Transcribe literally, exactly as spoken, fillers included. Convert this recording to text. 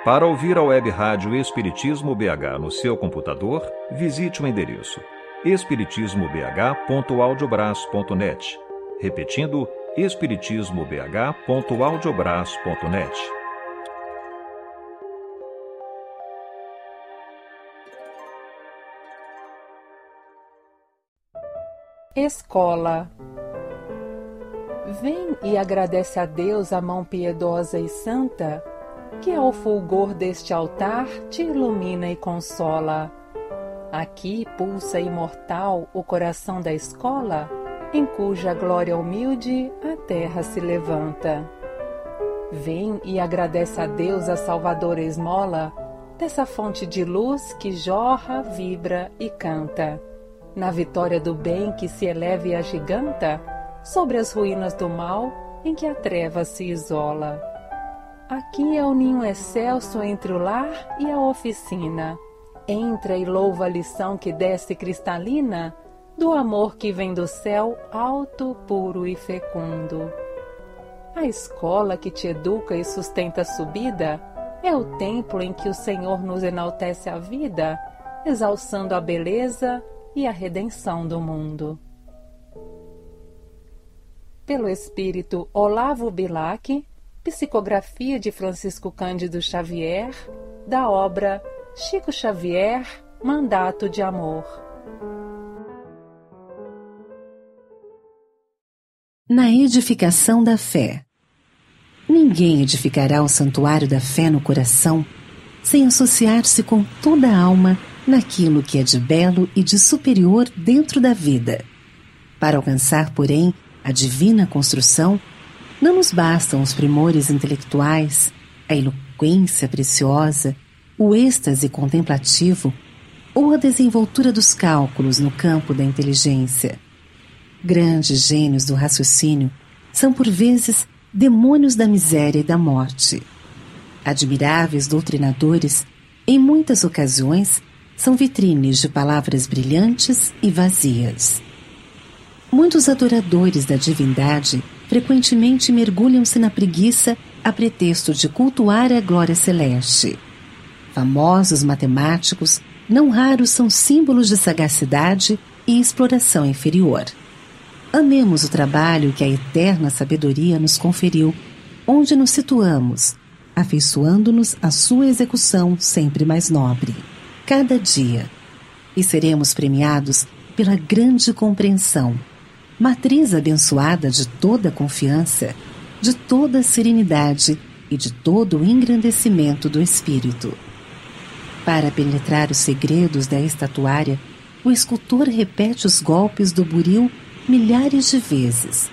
Para ouvir a web rádio Espiritismo B H no seu computador, visite o endereço espiritismo b h ponto audiobras ponto net. Repetindo, espiritismo b h ponto audiobras ponto net. Escola. Vem e agradece a Deus a mão piedosa e santa, que ao fulgor deste altar te ilumina e consola. Aqui pulsa imortal o coração da escola, em cuja glória humilde a terra se levanta. Vem e agradece a Deus a salvadora esmola, dessa fonte de luz que jorra, vibra e canta, na vitória do bem que se eleva e agiganta, sobre as ruínas do mal em que a treva se isola. Aqui é o ninho excelso entre o lar e a oficina. Entra e louva a lição que desce cristalina do amor que vem do céu alto, puro e fecundo. A escola que te educa e sustenta a subida é o templo em que o Senhor nos enaltece a vida, exalçando a beleza e a redenção do mundo. Pelo espírito Olavo Bilac, psicografia de Francisco Cândido Xavier, da obra Chico Xavier, Mandato de Amor. Na edificação da fé. Ninguém edificará o santuário da fé no coração sem associar-se com toda a alma naquilo que é de belo e de superior dentro da vida. Para alcançar, porém, a divina construção, não nos bastam os primores intelectuais, a eloquência preciosa, o êxtase contemplativo ou a desenvoltura dos cálculos no campo da inteligência. Grandes gênios do raciocínio são, por vezes, demônios da miséria e da morte. Admiráveis doutrinadores, em muitas ocasiões, são vitrines de palavras brilhantes e vazias. Muitos adoradores da divindade frequentemente mergulham-se na preguiça a pretexto de cultuar a glória celeste. Famosos matemáticos, não raros são símbolos de sagacidade e exploração inferior. Amemos o trabalho que a eterna sabedoria nos conferiu, onde nos situamos, afeiçoando-nos à sua execução sempre mais nobre, cada dia, e seremos premiados pela grande compreensão, matriz abençoada de toda confiança, de toda serenidade e de todo o engrandecimento do espírito. Para penetrar os segredos da estatuária, o escultor repete os golpes do buril milhares de vezes,